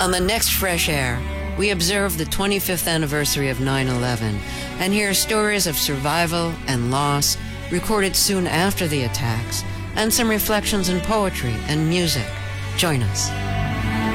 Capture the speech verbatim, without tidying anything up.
On the next Fresh Air, we observe the twenty-fifth anniversary of nine eleven and hear stories of survival and loss recorded soon after the attacks, and some reflections in poetry and music. Join us.